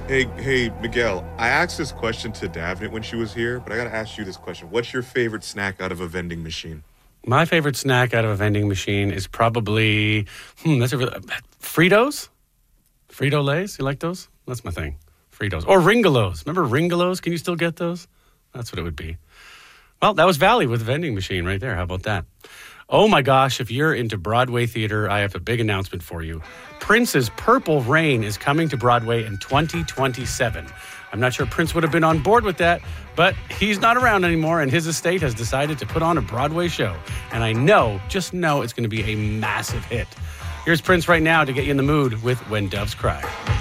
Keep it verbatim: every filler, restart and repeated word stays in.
Hey, hey, Miguel, I asked this question to Davnit when she was here, but I got to ask you this question. What's your favorite snack out of a vending machine? My favorite snack out of a vending machine is probably, hmm, that's a really, Fritos? Frito-Lays? You like those? That's my thing. Fritos. Or Ringolos. Remember Ringolos? Can you still get those? That's what it would be. Well, that was Valley with a vending machine right there. How about that? Oh my gosh, if you're into Broadway theater, I have a big announcement for you. Prince's Purple Rain is coming to Broadway in twenty twenty-seven. I'm not sure Prince would have been on board with that, but he's not around anymore, and his estate has decided to put on a Broadway show. And I know, just know, it's going to be a massive hit. Here's Prince right now to get you in the mood with When Doves Cry.